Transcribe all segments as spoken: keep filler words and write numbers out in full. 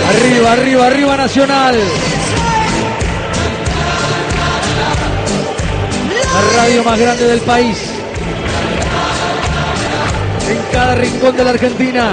Arriba, arriba, arriba Nacional. La radio más grande del país. En cada rincón de la Argentina.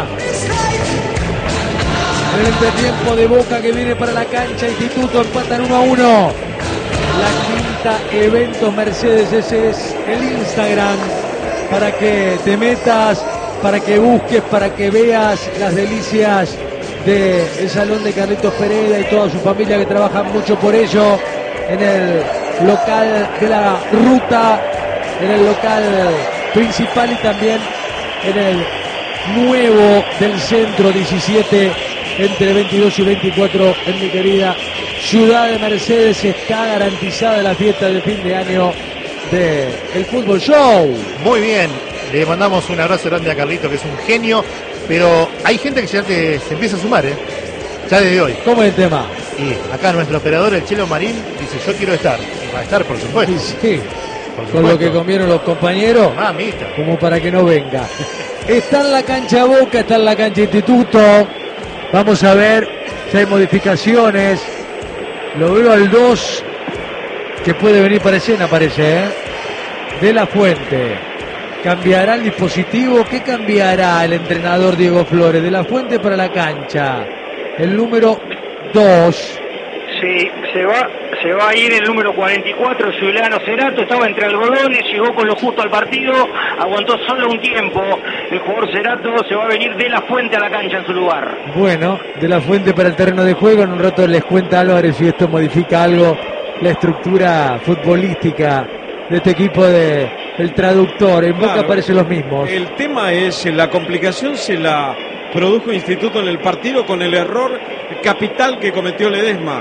En el entretiempo de Boca que viene para la cancha. Instituto empatan uno a uno. La quinta Eventos Mercedes. Ese es el Instagram. Para que te metas, para que busques, para que veas las delicias del salón de Carlitos Pereda y toda su familia que trabajan mucho por ello. En el local de la ruta, en el local principal y también en el nuevo del centro diecisiete, entre veintidós y veinticuatro, en mi querida ciudad de Mercedes. Está garantizada la fiesta de fin de año de el Fútbol Show. Muy bien, le mandamos un abrazo grande a Carlito, que es un genio, pero hay gente que ya te, se empieza a sumar, ¿eh? Ya desde hoy. ¿Cómo es el tema? Y acá nuestro operador, el Chelo Marín, dice: yo quiero estar. Y va a estar, por supuesto. Sí, por supuesto. Con lo que comieron los compañeros, Mamita. como para que no venga. Está en la cancha Boca, está en la cancha Instituto. Vamos a ver si hay modificaciones. Lo veo al dos, que puede venir para escena, parece, ¿eh? De la Fuente. ¿Cambiará el dispositivo? ¿Qué cambiará el entrenador Diego Flores? De la Fuente para la cancha. El número dos. Sí, se va, se va a ir el número cuarenta y cuatro, Juliano Cerato. Estaba entre algodones, llegó con lo justo al partido, aguantó solo un tiempo. El jugador Cerato se va a venir de la Fuente a la cancha en su lugar. Bueno, de la Fuente para el terreno de juego. En un rato les cuenta Álvarez si esto modifica algo la estructura futbolística de este equipo de el traductor. En Boca Claro, parecen los mismos. El tema es, la complicación se la produjo Instituto en el partido con el error capital que cometió Ledesma.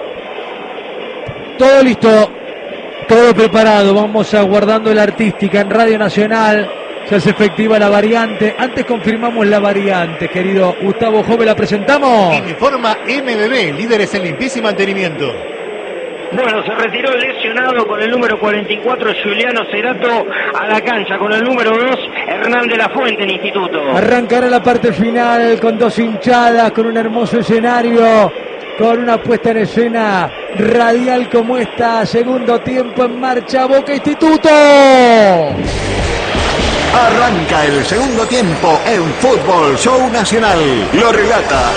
Todo listo, todo preparado. Vamos aguardando la artística en Radio Nacional. Se hace efectiva la variante. Antes confirmamos la variante, querido Gustavo Jove. ¿La presentamos? Informa M B B, líderes en limpieza y mantenimiento. Bueno, se retiró el lesionado con el número cuarenta y cuatro, Juliano Cerato, a la cancha con el número dos, Hernán de la Fuente en Instituto. Arrancará la parte final con dos hinchadas, con un hermoso escenario, con una puesta en escena radial como esta. Segundo tiempo en marcha, Boca Instituto. Arranca el segundo tiempo en Fútbol Show Nacional. Lo relata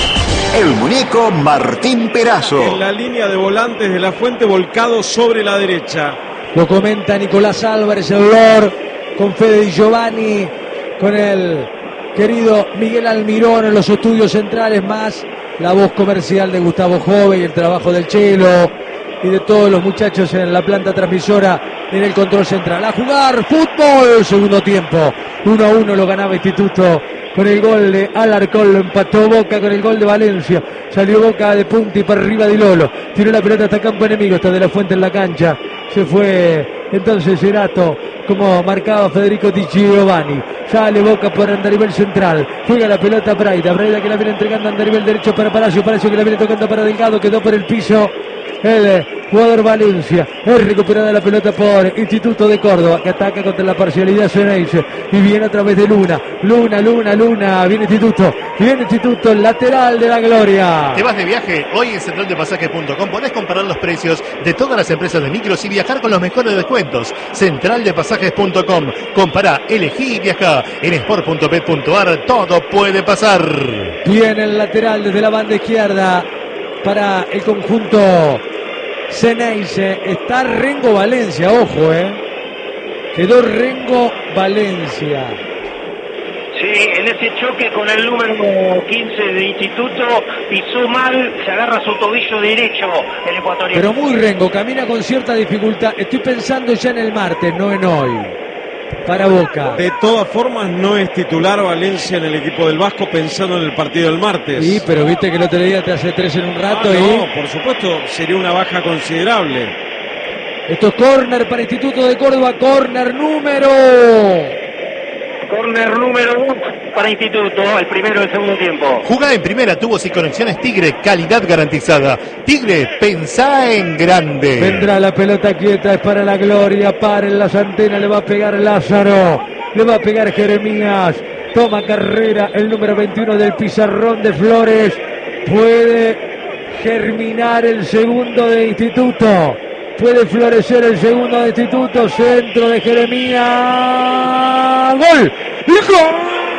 el muñeco Martín Perazo. En la línea de volantes de la Fuente, volcado sobre la derecha. Lo comenta Nicolás Álvarez, el Lord, con Fede Di Giovanni, con el querido Miguel Almirón en los estudios centrales, más la voz comercial de Gustavo Jove y el trabajo del Chelo y de todos los muchachos en la planta transmisora en el control central. A jugar fútbol, segundo tiempo. uno a uno lo ganaba Instituto con el gol de Alarcón, lo empató Boca con el gol de Valencia. Salió Boca de punta y para arriba de Lolo. Tiró la pelota hasta campo enemigo, está de la Fuente en la cancha. Se fue entonces Cerato, como marcaba Federico Di Giovanni. Sale Boca por Andarivel central. Juega la pelota Braida. Braida que la viene entregando a Andarivel derecho para Palacio. Palacio que la viene tocando para Delgado. Quedó por el piso el jugador Valencia. Es recuperada la pelota por Instituto de Córdoba, que ataca contra la parcialidad Ceneice. Y viene a través de Luna. Luna, Luna, Luna. Viene Instituto. Viene Instituto, lateral de la gloria. ¿Te vas de viaje? Hoy en central de pasajes punto com podés comparar los precios de todas las empresas de micros y viajar con los mejores descuentos. central de pasajes punto com. Compará, elegí y viajá. En sport punto bet punto ar todo puede pasar. Viene el lateral desde la banda izquierda para el conjunto Ceneice. Está Rengo Valencia, ojo, eh. Quedó Rengo Valencia. Sí, en ese choque con el número quince de Instituto, pisó mal, se agarra su tobillo derecho el ecuatoriano. Pero muy Rengo, camina con cierta dificultad. Estoy pensando ya en el martes, no en hoy. Para Boca. De todas formas, no es titular Valencia en el equipo del Vasco, pensando en el partido del martes. Sí, pero viste que el otro día te hace tres en un rato. Ah, no, y... por supuesto, sería una baja considerable. Esto es córner para Instituto de Córdoba, córner número... Corner número uno para Instituto, el primero del segundo tiempo. Jugá en primera, tubos y conexiones Tigre, calidad garantizada. Tigre, pensá en grande. Vendrá la pelota quieta, es para la gloria. Paren las antenas, le va a pegar Lázaro. Le va a pegar Jeremías. Toma carrera el número veintiuno del pizarrón de Flores. Puede germinar el segundo de Instituto. Puede florecer el segundo de Instituto. Centro de Jeremías. ¡Gol! ¡Y gol!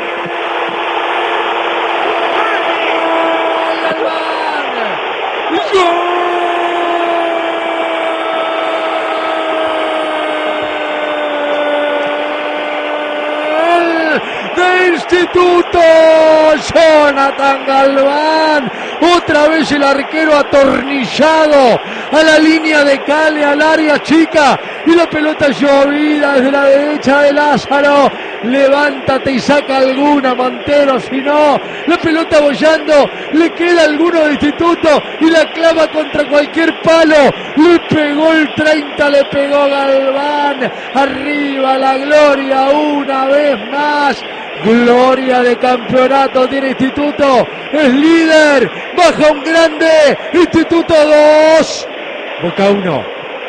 De Instituto, Jonathan Galván, otra vez el arquero atornillado a la línea de Cale, al área chica, y la pelota llovida desde la derecha de Lázaro. Levántate y saca alguna, Montero, si no, la pelota bollando, le queda alguno de Instituto y la clava contra cualquier palo. Le pegó el treinta, le pegó Galván. Arriba la gloria una vez más. Gloria de campeonato tiene Instituto, es líder, baja un grande, Instituto dos, Boca uno.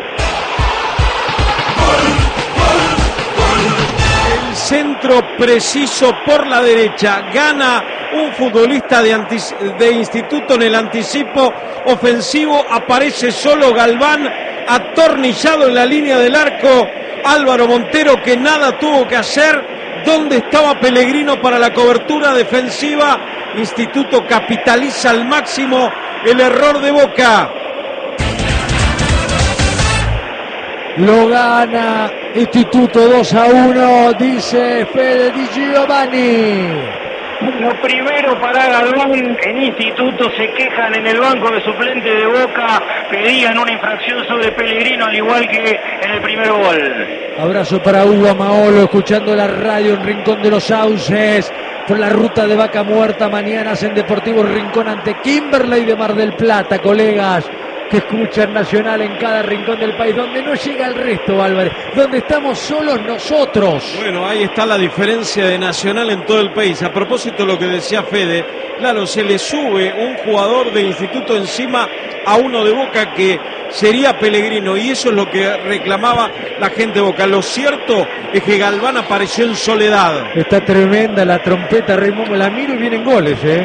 El centro preciso por la derecha, gana un futbolista de, antis, de Instituto en el anticipo ofensivo, aparece solo Galván, atornillado en la línea del arco, Álvaro Montero que nada tuvo que hacer. ¿Dónde estaba Pellegrino para la cobertura defensiva? Instituto capitaliza al máximo el error de Boca. Lo gana Instituto dos a uno, dice Fede Di Giovanni. Lo primero para Galván, en Instituto se quejan en el banco de suplente de Boca, pedían una infracción sobre Pellegrino al igual que en el primer gol. Abrazo para Hugo Amaolo, escuchando la radio en Rincón de los Sauces, por la ruta de Vaca Muerta, mañanas en Deportivo Rincón ante Kimberley de Mar del Plata, colegas que escuchan Nacional en cada rincón del país, donde no llega el resto, Álvarez, donde estamos solos nosotros. Bueno, ahí está la diferencia de Nacional en todo el país. A propósito de lo que decía Fede, claro, se le sube un jugador de Instituto encima a uno de Boca que sería Pellegrino, y eso es lo que reclamaba la gente de Boca. Lo cierto es que Galván apareció en soledad. Está tremenda la trompeta, Raimundo, la miro y vienen goles, ¿eh?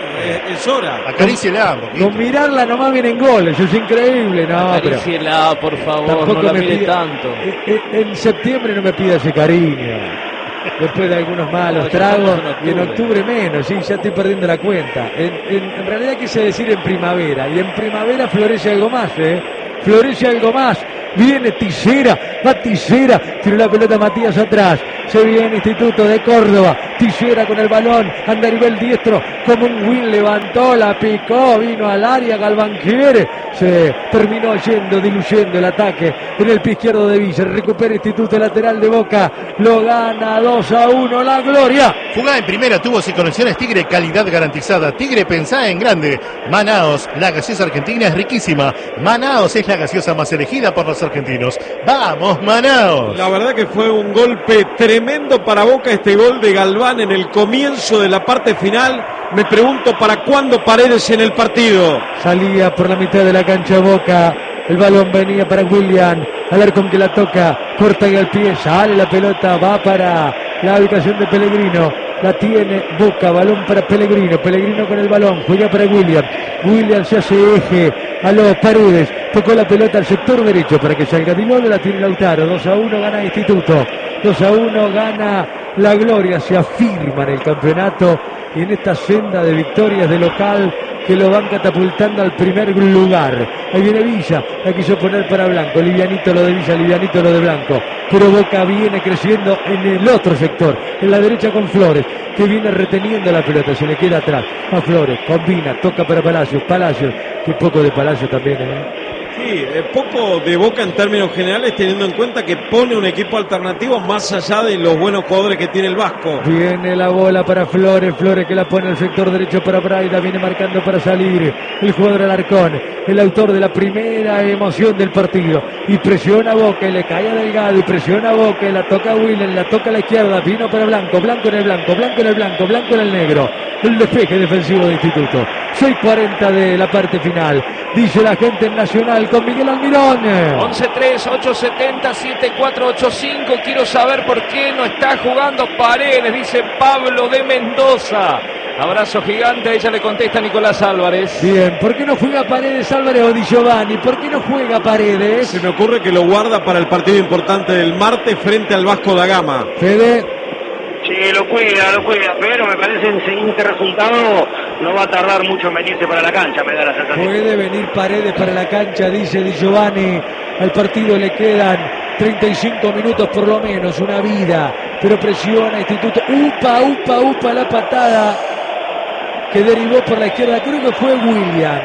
Es hora. Acaríciela un poquito. Con mirarla nomás vienen goles, es increíble. No, Acaríciela, por favor, no la mire pide, tanto. En, en septiembre no me pida ese cariño. Después de algunos malos no, tragos, en y en octubre menos, sí, ya estoy perdiendo la cuenta. En, en, en realidad quise decir en primavera, y en primavera florece algo más, ¿eh? Florece algo más. Viene Tillera, va Tillera, tiró la pelota Matías atrás, se viene Instituto de Córdoba, Tillera con el balón, anda a nivel diestro, como un win, levantó, la picó, vino al área, Galván quiere, se terminó yendo, diluyendo el ataque en el pie izquierdo de Villa, recupera Instituto lateral de Boca, lo gana dos a uno, la gloria. Jugada en primera, tubos y conexiones Tigre, calidad garantizada. Tigre, pensá en grande. Manaos, la gaseosa argentina es riquísima. Manaos es la gaseosa más elegida por los argentinos. ¡Vamos, Manaos! La verdad que fue un golpe tremendo para Boca este gol de Galván en el comienzo de la parte final. Me pregunto para cuándo Paredes en el partido. Salía por la mitad de la cancha Boca. El balón venía para William. Alarcón que la toca. Corta y al pie. Sale la pelota. Va para la ubicación de Pellegrino. La tiene Boca. Balón para Pellegrino. Pellegrino con el balón. Juega para William. William se hace eje a los Paredes. Tocó la pelota al sector derecho para que salga Dinolo. La tiene Lautaro. dos a uno gana Instituto. dos a uno gana la gloria. Se afirma en el campeonato y en esta senda de victorias de local que lo van catapultando al primer lugar. Ahí viene Villa, la quiso poner para Blanco, livianito lo de Villa, livianito lo de Blanco, pero Boca viene creciendo en el otro sector, en la derecha con Flores, que viene reteniendo la pelota, se le queda atrás a Flores, combina, toca para Palacios, Palacios, que poco de Palacios también, ¿eh? Sí, poco de Boca en términos generales, teniendo en cuenta que pone un equipo alternativo más allá de los buenos jugadores que tiene el Vasco. Viene la bola para Flores, Flores que la pone al sector derecho para Braida, viene marcando para salir el jugador Alarcón, el autor de la primera emoción del partido, y presiona a Boca, y le cae a Delgado, y presiona a Boca, y la toca a Willen, la toca a la izquierda, vino para Blanco, Blanco en el blanco, Blanco en el blanco, Blanco en el negro, el despeje defensivo de Instituto. seis cuarenta de la parte final, dice la gente en Nacional con Miguel Almirón. once tres, ocho setenta, siete cuatro ocho cinco. Quiero saber por qué no está jugando Paredes, dice Pablo de Mendoza. Abrazo gigante, ella le contesta a Nicolás Álvarez. Bien, ¿por qué no juega Paredes Álvarez o Di Giovanni? ¿Por qué no juega Paredes? Se me ocurre que lo guarda para el partido importante del martes frente al Vasco da Gama. Fede. Sí, lo cuida, lo cuida, pero me parece en siguiente resultado no va a tardar mucho en venirse para la cancha, me da la sensación. Puede venir Paredes para la cancha, dice Di Giovanni. Al partido le quedan treinta y cinco minutos por lo menos, una vida, pero presiona Instituto. Upa, upa, upa, la patada que derivó por la izquierda, creo que fue William.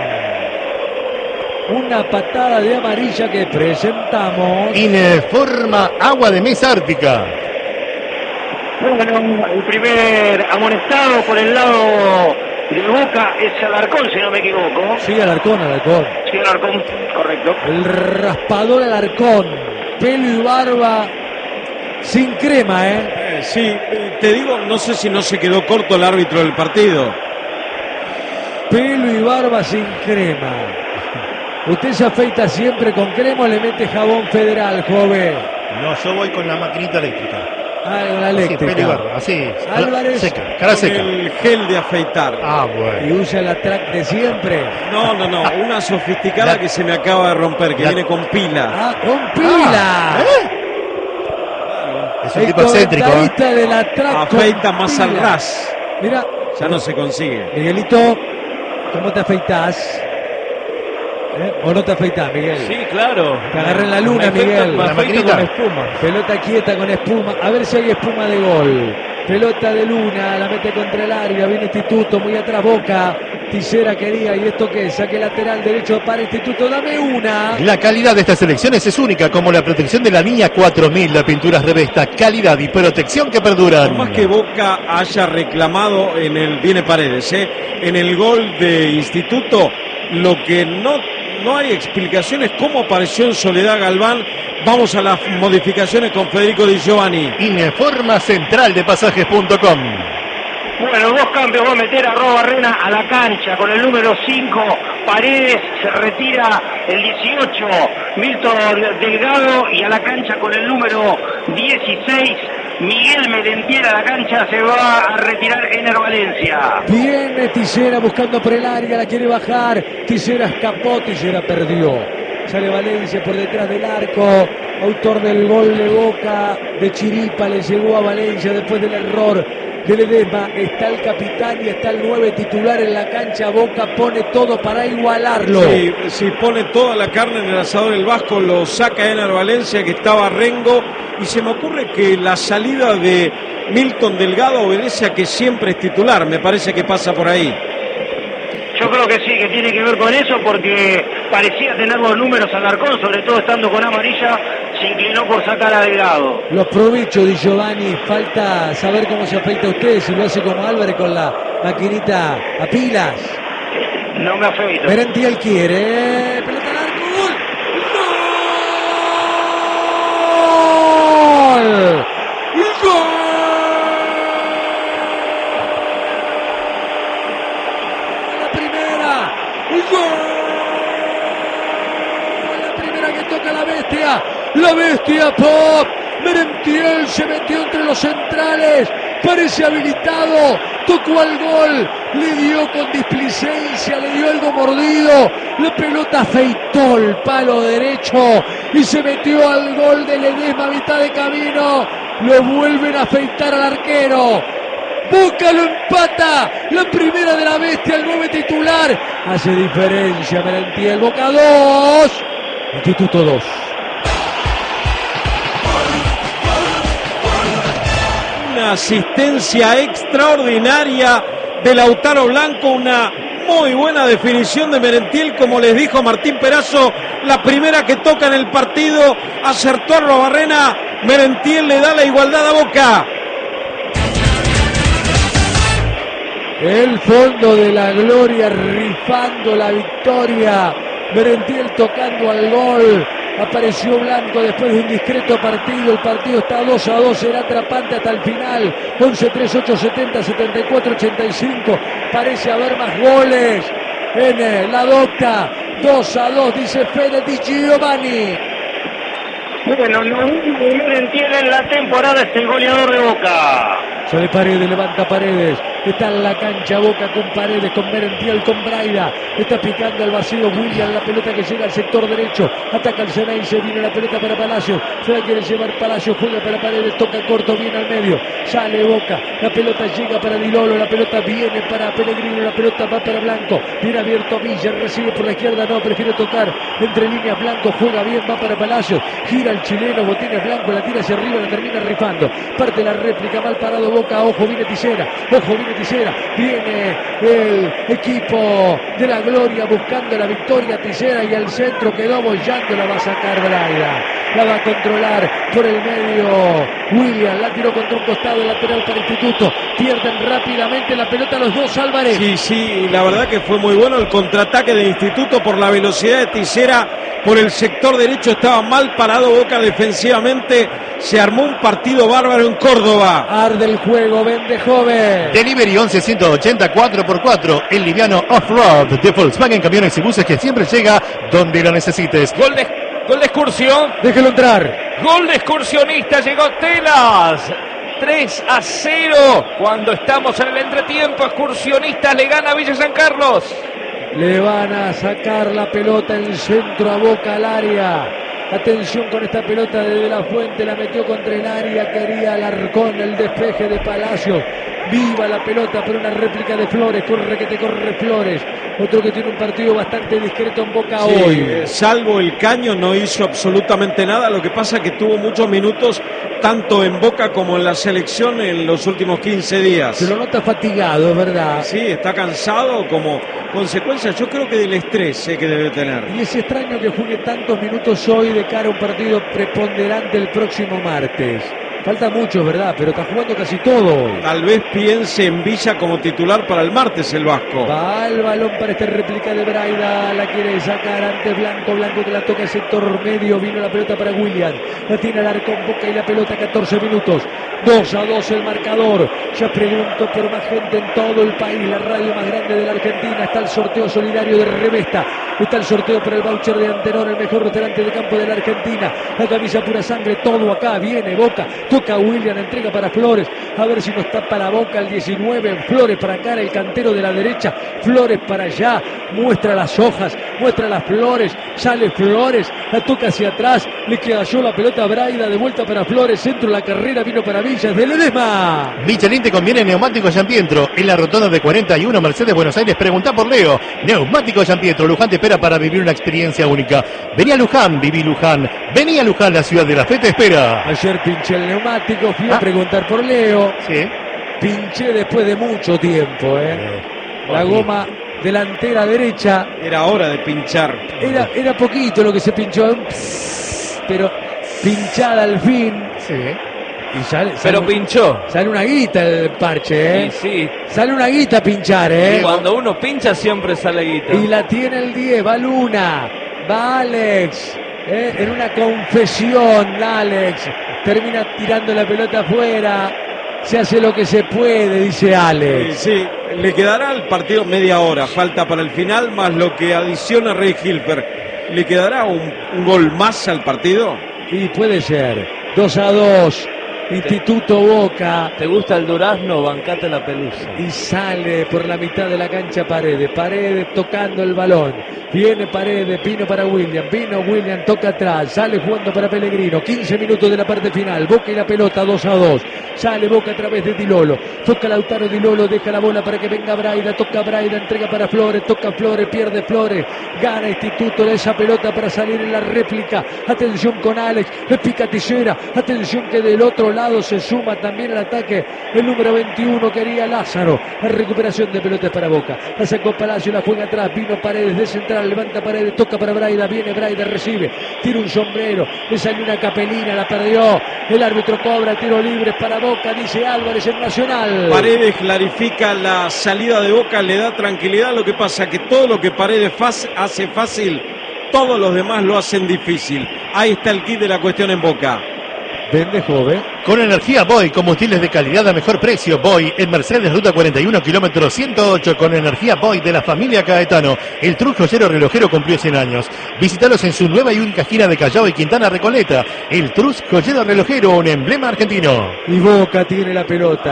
Una patada de amarilla que presentamos. Informa Agua de Mesa Ártica. Bueno, el primer amonestado por el lado de Boca es Alarcón, si no me equivoco. Sí, Alarcón, Alarcón. Sí, Alarcón, correcto. El raspador Alarcón. Pelo y barba sin crema, ¿eh? Eh, sí, eh, te digo, no sé si no se quedó corto el árbitro del partido. Pelo y barba sin crema. ¿Usted se afeita siempre con crema o le mete jabón federal, joven? No, yo voy con la maquinita eléctrica. Ah, con la Así, eléctrica. pelo y barba, así. Álvarez. Seca, cara Con seca. el gel de afeitar. Ah, Y bueno. usa la track de siempre. No, no, no, una sofisticada La- que se me acaba de romper, que La- viene con pila. Ah, con pila. Es un El tipo excéntrico. ¿eh? comentarista de la track con Afeita más al pila. ras. Mira, Ya no se consigue. Miguelito, ¿cómo te afeitas? ¿Eh? ¿O no te afeitas, Miguel? Sí, claro. Te agarré en la luna, Me afeito- Miguel. Me La afeito maquinita. con espuma. Pelota quieta con espuma. A ver si hay espuma de gol. Pelota de Luna, la mete contra el área. Viene Instituto, muy atrás Boca. Tisera quería. ¿Y esto qué? Saque lateral derecho para Instituto. Dame una. La calidad de estas elecciones es única, como la protección de la línea cuatro mil, la pinturas Revesta, calidad y protección que perduran. Por más que Boca haya reclamado en el, viene Paredes, ¿eh? en el gol de Instituto, lo que no, no hay explicación es cómo apareció en Soledad Galván. Vamos a las modificaciones con Federico Di Giovanni. Informa central de pasajes punto com. Bueno, dos cambios va a meter a Roba Barrena a la cancha con el número cinco. Paredes se retira el dieciocho. Milton Delgado y a la cancha con el número dieciséis. Miguel Merentiel a la cancha, se va a retirar Ener Valencia. Viene Tisera buscando por el área. La quiere bajar. Tisera escapó. Tisera perdió. Sale Valencia por detrás del arco. Autor del gol de Boca. De Chiripa le llegó a Valencia después del error de Ledesma. Está el capitán y está el nueve titular en la cancha. Boca pone todo para igualarlo. Si, si pone toda la carne en el asador el Vasco, lo saca Ener Valencia, que estaba Rengo, y se me ocurre que la salida de Milton Delgado obedece a que siempre es titular. Me parece que pasa por ahí. Yo creo que sí, que tiene que ver con eso, porque parecía tener los números Alarcón, sobre todo estando con amarilla, se inclinó por sacar a Delgado. Lo aprovecho, Di Giovanni. Falta saber cómo se afeita usted. Si lo hace como Álvarez con la maquinita a pilas. No me afeito. Merentiel quiere. ¿eh? Pelota al arco. ¡Gol! ¡Gol! La primera. ¡Gol! La primera que toca la bestia. La bestia Pop. Merentiel se metió entre los centrales. Parece habilitado. Tocó al gol. Le dio con displicencia. Le dio algo mordido. La pelota afeitó el palo derecho. Y se metió al gol de Ledesma a mitad de camino. Lo vuelven a afeitar al arquero. Boca lo empata. La primera de la bestia, el nueve titular. Hace diferencia Merentiel. Boca dos. Instituto dos. Una asistencia extraordinaria de Lautaro Blanco, una muy buena definición de Merentiel, como les dijo Martín Perazo, la primera que toca en el partido, acertó a Robarrena, Merentiel le da la igualdad a Boca. El fondo de la gloria rifando la victoria. Merentiel tocando al gol. Apareció Blanco después de un discreto partido. El partido está dos a dos. Será atrapante hasta el final. once, tres, ocho, setenta, setenta y cuatro, ochenta y cinco. Parece haber más goles en la Docta. dos a dos, dice Fede Di Giovanni. Bueno, no Merentiel en la temporada es el goleador de Boca. Sale Paredes, levanta Paredes. Está en la cancha Boca con Paredes, con Merentiel, con Braida. Está picando el vacío William, la pelota que llega al sector derecho. Ataca el Ceney, se viene la pelota para Palacio. Se la quiere llevar Palacio, juega para Paredes, toca corto, viene al medio. Sale Boca, la pelota llega para Di Lolo, la pelota viene para Pellegrino, la pelota va para Blanco. Viene abierto Villa, recibe por la izquierda, no, prefiere tocar entre líneas. Blanco juega bien, va para Palacio. Gira el chileno, Botines Blanco, la tira hacia arriba, la termina rifando. Parte la réplica, mal parado Boca, ojo, viene Tisera, ojo, viene Tisera, viene el equipo de la Gloria buscando la victoria. Tisera y al centro quedó bollando, la va a sacar Braida, la va a controlar por el medio William, la tiró contra un costado, lateral para Instituto. Pierden rápidamente la pelota los dos, Álvarez. Sí, sí, la verdad que fue muy bueno el contraataque del Instituto por la velocidad de Tisera. Por el sector derecho estaba mal parado Boca defensivamente. Se armó un partido bárbaro en Córdoba. Arde el juego, vende joven. Delivery once ciento ochenta cuatro por cuatro. El liviano off-road de Volkswagen Camiones y Buses que siempre llega donde lo necesites. Gol de, gol de excursión. Déjelo entrar. Gol de excursionista. Llegó Telas. tres a cero. Cuando estamos en el entretiempo, Excursionistas le gana a Villa San Carlos. Le van a sacar la pelota en el centro a Boca al área. Atención con esta pelota de De La Fuente, la metió contra el área, quería Alarcón, el despeje de Palacio. Viva la pelota, pero una réplica de Flores, corre que te corre Flores. Otro que tiene un partido bastante discreto en Boca sí, hoy. Eh, salvo el Caño, no hizo absolutamente nada. Lo que pasa es que tuvo muchos minutos, tanto en Boca como en la selección en los últimos quince días. Se lo nota fatigado, es verdad. Sí, está cansado como consecuencia, yo creo que del estrés eh, que debe tener. Y es extraño que juegue tantos minutos hoy de cara a un partido preponderante el próximo martes. Falta mucho, ¿verdad? Pero está jugando casi todo hoy. Tal vez piense en Villa como titular para el martes el Vasco. Va el balón para esta réplica de Braida. La quiere sacar ante Blanco. Blanco que la toca el sector medio. Vino la pelota para William. La tiene el arco en Boca y la pelota catorce minutos. dos a dos el marcador. Ya pregunto por más gente en todo el país. La radio más grande de la Argentina. Está el sorteo solidario de Revesta. Está el sorteo para el voucher de Antenor, el mejor restaurante de campo de la Argentina. La camisa pura sangre. Todo acá. Viene Boca. Toca William, entrega para Flores, a ver si nos tapa la Boca el diecinueve, Flores para acá, el cantero de la derecha, Flores para allá, muestra las hojas, muestra las flores, sale Flores, la toca hacia atrás, le cayó la pelota a Braida, de vuelta para Flores, centro de la carrera, vino para Villas, de Ledesma. Michelin te conviene neumático Giampietro, en la rotonda de cuarenta y uno Mercedes Buenos Aires, preguntá por Leo. Neumático Giampietro, Luján te espera para vivir una experiencia única. Vení a Luján, viví Luján, vení a Luján, la ciudad de la fe te espera. Ayer pinché el neumático, fui Ah. a preguntar por Leo. Sí. Pinché después de mucho tiempo, ¿eh? La goma delantera derecha. Era hora de pinchar. Era, era poquito lo que se pinchó, un pss, pero pinchada al fin. Sí. Y sale, sale, Pero pinchó. sale una guita el parche, ¿eh? Sí, sí. Sale una guita a pinchar, ¿eh? Cuando uno pincha siempre sale guita. Y la tiene el diez, va Luna, va Alex. ¿eh? En una confesión, Alex. Termina tirando la pelota afuera. Se hace lo que se puede, dice Alex. Sí, sí, le quedará al partido media hora, falta para el final, más lo que adiciona Rey Hilfer. ¿Le quedará un, un gol más al partido? Y puede ser. dos a dos. Instituto Boca. ¿Te gusta el durazno? Bancate la pelusa. Y sale por la mitad de la cancha Paredes. Paredes tocando el balón. Viene Paredes, vino para William. Vino William, toca atrás. Sale jugando para Pellegrino. quince minutos de la parte final. Boca y la pelota, dos a dos. Sale Boca a través de Di Lolo. Toca Lautaro Di Lolo. Deja la bola para que venga Braida. Toca Braida, entrega para Flores. Toca Flores, pierde Flores. Gana Instituto de esa pelota para salir en la réplica. Atención con Alex. Le pica Tillera. Atención que del otro lado se suma también el ataque el número veintiuno, quería Lázaro. La recuperación de pelotas para Boca. La sacó Palacio, la juega atrás. Vino Paredes de central, levanta Paredes, toca para Braida. Viene Braida, recibe, tira un sombrero, le salió una capelina, la perdió. El árbitro cobra tiro libre para Boca, dice Álvarez en Nacional. Paredes clarifica la salida de Boca, le da tranquilidad. Lo que pasa que todo lo que Paredes hace fácil, todos los demás lo hacen difícil. Ahí está el kit de la cuestión en Boca. Vende joven. Con energía Boy, combustibles de calidad a mejor precio. Boy en Mercedes, ruta cuarenta y uno, kilómetro ciento ocho. Con energía Boy de la familia Caetano. El Trus Joyero Relojero cumplió cien años. Visítalos en su nueva y única gira de Callao y Quintana Recoleta. El Trus Joyero Relojero, un emblema argentino. Y Boca tiene la pelota.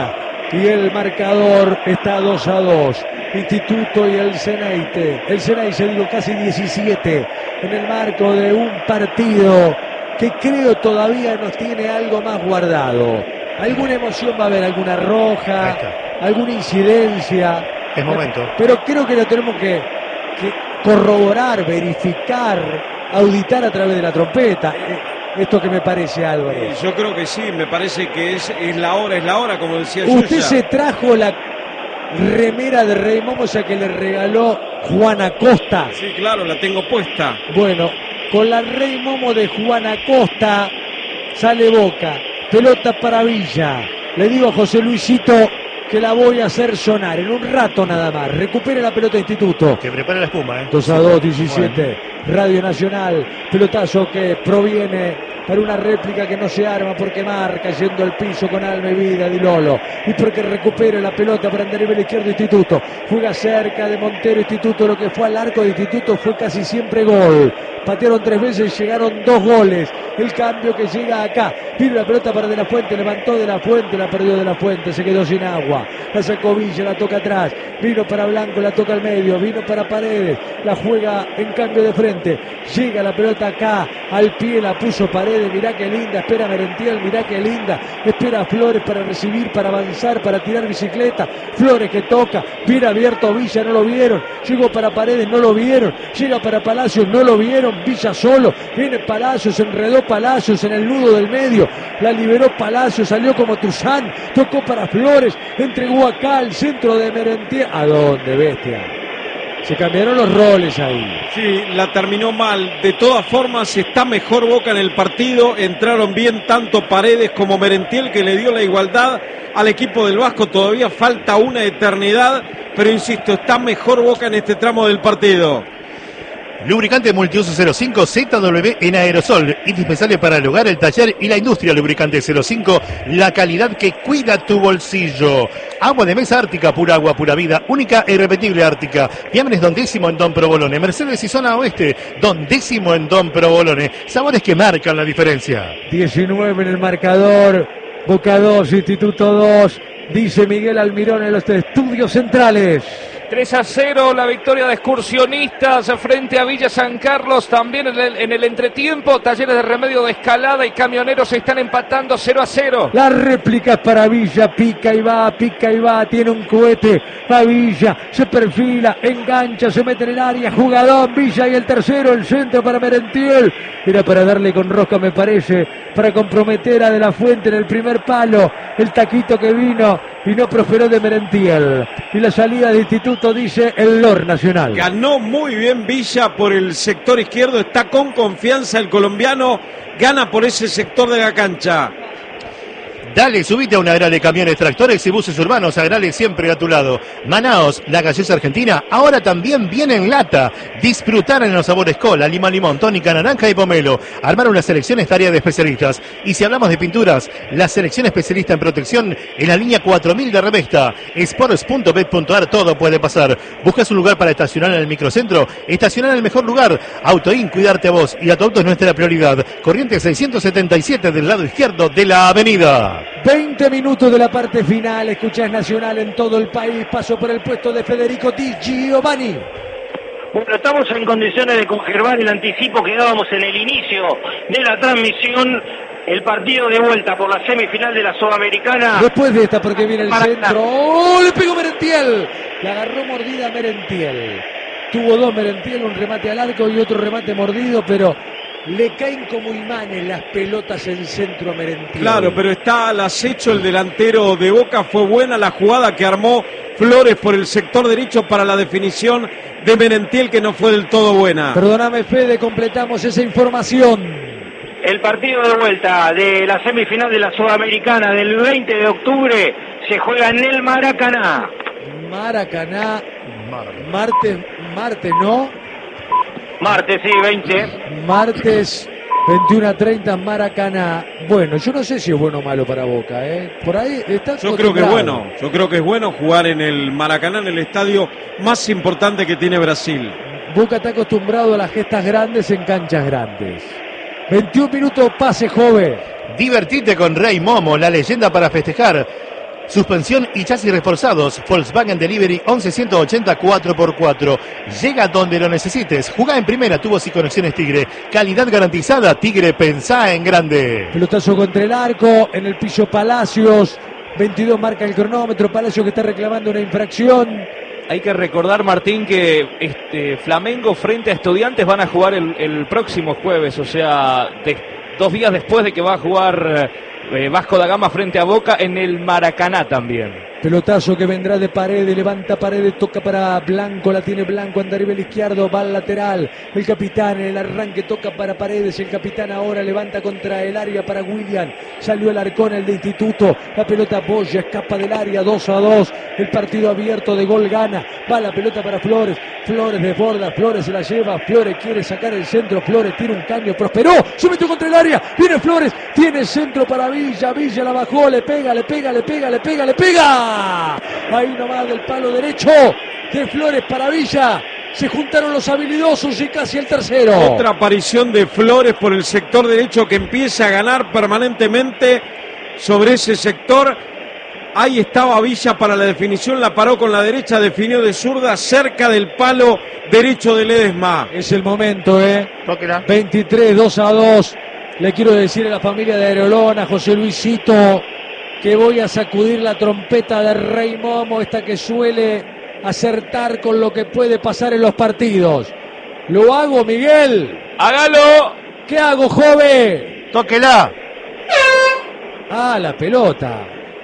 y el marcador está dos a dos. Instituto y el Ceneice. El Ceneice, digo, casi diecisiete en el marco de un partido que creo todavía nos tiene algo más guardado. Alguna emoción va a haber, alguna roja, alguna incidencia. Es momento. Pero creo que lo tenemos que, que corroborar, verificar, auditar a través de la trompeta. Esto que me parece, Álvarez. Yo creo que sí, me parece que es, es la hora, es la hora, como decía Usted Yuya. se trajo la remera de Rey Momo, esa que le regaló Juan Acosta. Sí, claro, la tengo puesta. Bueno, con la Rey Momo de Juan Acosta sale Boca. Pelota para Villa. Le digo a José Luisito que la voy a hacer sonar en un rato nada más. Recupere la pelota Instituto. Que prepare la espuma, ¿eh? dos a dos, diecisiete. Radio Nacional. Pelotazo que proviene para una réplica que no se arma porque marca yendo al piso con alma y vida Di Lolo. Y porque recupere la pelota para andar nivel izquierdo Instituto. Juega cerca de Montero Instituto. Lo que fue al arco de Instituto fue casi siempre gol. Patearon tres veces, llegaron dos goles. El cambio que llega acá. Vino la pelota para De La Fuente, levantó De La Fuente, la perdió De La Fuente, se quedó sin agua. La sacó Villa, la toca atrás. Vino para Blanco, la toca al medio. Vino para Paredes, la juega en cambio de frente. Llega la pelota acá, al pie, la puso Paredes. Mirá qué linda, espera Merentiel, mirá qué linda. Espera Flores para recibir, para avanzar, para tirar bicicleta. Flores que toca, viene abierto Villa, no lo vieron. Llegó para Paredes, no lo vieron. Llega para Palacios, no lo vieron. Villa solo, viene Palacios, enredó Palacios en el nudo del medio, la liberó Palacios, salió como Tuzán, tocó para Flores, entregó acá al centro de Merentiel. ¿A dónde, bestia? Se cambiaron los roles ahí. Sí, la terminó mal. De todas formas, está mejor Boca en el partido. Entraron bien tanto Paredes como Merentiel, que le dio la igualdad al equipo del Vasco. Todavía falta una eternidad, pero insisto, está mejor Boca en este tramo del partido. Lubricante multiuso cero cinco Z W en aerosol, indispensable para el hogar, el taller y la industria. Lubricante cero cinco, la calidad que cuida tu bolsillo. Agua de mesa Ártica, pura agua, pura vida, única e irrepetible Ártica. Viámenes Don Décimo en Don Provolone, Mercedes y Zona Oeste, Don Décimo en Don Provolone. Sabores que marcan la diferencia. diecinueve en el marcador, Boca dos, Instituto dos, dice Miguel Almirón en los estudios centrales. tres a cero la victoria de Excursionistas frente a Villa San Carlos. También en el, en el entretiempo, Talleres de Remedio de Escalada y Camioneros se están empatando cero a cero. La réplica es para Villa, pica y va, pica y va, tiene un cohete, va Villa, se perfila, engancha, se mete en el área, jugador Villa y el tercero, el centro para Merentiel. Era para darle con rosca, me parece, para comprometer a De La Fuente en el primer palo. El taquito que vino y no prosperó de Merentiel. Y la salida de Instituto, dice el Lord Nacional. Ganó muy bien Villa por el sector izquierdo, está con confianza el colombiano, gana por ese sector de la cancha. Dale, subite a una era de camiones, tractores y buses urbanos, Agrale siempre a tu lado. Manaos, la gaseosa argentina, ahora también viene en lata. Disfrutar en los sabores cola, lima, limón, tónica, naranja y pomelo. Armar una selección es tarea de especialistas. Y si hablamos de pinturas, la selección especialista en protección en la línea cuatro mil de Revesta. Sports punto bet punto ar, todo puede pasar. ¿Buscas un lugar para estacionar en el microcentro? Estacionar en el mejor lugar. Autoin, cuidarte a vos y a tu auto es nuestra prioridad. Corriente seiscientos setenta y siete del lado izquierdo de la avenida. veinte minutos de la parte final, escuchás Nacional en todo el país, paso por el puesto de Federico Di Giovanni. Bueno, estamos en condiciones de conservar el anticipo que dábamos en el inicio de la transmisión. El partido de vuelta por la semifinal de la Sudamericana. Después de esta, porque viene el Para centro. ¡Oh! Le pegó Merentiel. Le agarró mordida a Merentiel. Tuvo dos Merentiel, un remate al arco y otro remate mordido, pero le caen como imanes las pelotas en centro a Merentiel. Claro, pero está al acecho el delantero de Boca. Fue buena la jugada que armó Flores por el sector derecho para la definición de Merentiel, que no fue del todo buena. Perdóname, Fede, completamos esa información. El partido de vuelta de la semifinal de la Sudamericana del veinte de octubre se juega en el Maracaná. Maracaná, martes, martes, ¿no? Martes, sí, veinte. Martes, veintiuno a treinta, Maracaná. Bueno, yo no sé si es bueno o malo para Boca, ¿eh? Por ahí está. Yo creo que es bueno, yo creo que es bueno jugar en el Maracaná, en el estadio más importante que tiene Brasil. Boca está acostumbrado a las gestas grandes en canchas grandes. veintiún minutos, pase joven. Divertite con Rey Momo, la leyenda para festejar. Suspensión y chasis reforzados. Volkswagen Delivery once ciento ochenta cuatro por cuatro. Llega donde lo necesites. Jugá en primera, tubos y conexiones Tigre. Calidad garantizada. Tigre, pensá en grande. Pelotazo contra el arco. En el piso Palacios. veintidós marca el cronómetro. Palacios que está reclamando una infracción. Hay que recordar, Martín, que este Flamengo frente a Estudiantes van a jugar el, el próximo jueves. O sea, de, dos días después de que va a jugar eh, Vasco da Gama frente a Boca en el Maracaná también. Pelotazo que vendrá de Paredes, levanta Paredes, toca para Blanco, la tiene Blanco, anda arriba el izquierdo, va al lateral, el capitán en el arranque toca para Paredes, el capitán ahora levanta contra el área para William, salió el Arcón, el de Instituto, la pelota Boya, escapa del área, dos a dos, el partido abierto de gol gana, va la pelota para Flores, Flores desborda, Flores se la lleva, Flores quiere sacar el centro, Flores tira un caño, prosperó, se metió contra el área, viene Flores, tiene centro para Villa, Villa la bajó, le pega, le pega, le pega, le pega, le pega. Ahí nomás del palo derecho de Flores para Villa. Se juntaron los habilidosos y casi el tercero. Otra aparición de Flores por el sector derecho que empieza a ganar permanentemente sobre ese sector. Ahí estaba Villa para la definición, la paró con la derecha, definió de zurda cerca del palo derecho de Ledesma. Es el momento, ¿eh? Tóquela. veintitrés, dos a dos. Le quiero decir a la familia de Aerolón, a José Luisito, que voy a sacudir la trompeta de Rey Momo, esta que suele acertar con lo que puede pasar en los partidos. ¿Lo hago, Miguel? ¡Hágalo! ¿Qué hago, joven? Tóquela. Ah, la pelota.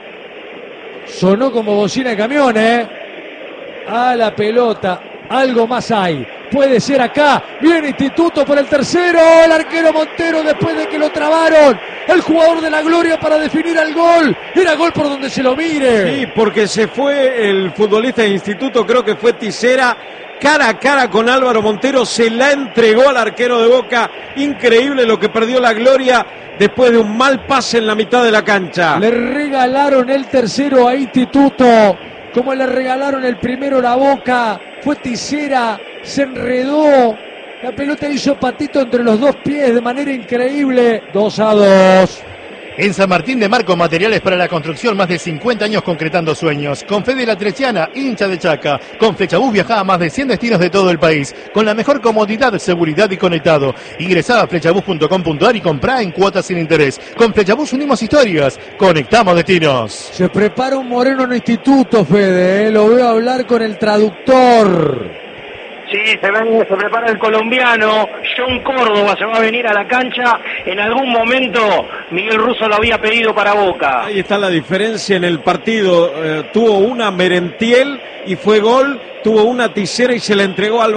Sonó como bocina de camión, ¿eh? Ah, la pelota. Algo más hay. Puede ser acá. Viene Instituto por el tercero. El arquero Montero después de que lo trabaron. El jugador de la gloria para definir al gol. Era gol por donde se lo mire. Sí, porque se fue el futbolista de Instituto, creo que fue Tisera, cara a cara con Álvaro Montero, se la entregó al arquero de Boca. Increíble lo que perdió la gloria después de un mal pase en la mitad de la cancha. Le regalaron el tercero a Instituto, como le regalaron el primero a Boca. Fue Tisera, se enredó, la pelota hizo patito entre los dos pies de manera increíble. dos a dos. En San Martín de Marco, materiales para la construcción, más de cincuenta años concretando sueños. Con Fede La Treciana, hincha de Chaca. Con Flechabús viajá a más de cien destinos de todo el país. Con la mejor comodidad, seguridad y conectado. Ingresá a flechabús punto com punto ar y comprá en cuotas sin interés. Con Flechabús unimos historias. Conectamos destinos. Se prepara un Moreno en Instituto, Fede, ¿eh? Lo veo hablar con el traductor. Sí, se, ven, se prepara el colombiano, John Córdoba se va a venir a la cancha. En algún momento Miguel Russo lo había pedido para Boca. Ahí está la diferencia en el partido. Eh, tuvo una Merentiel y fue gol, tuvo una Tisera y se la entregó al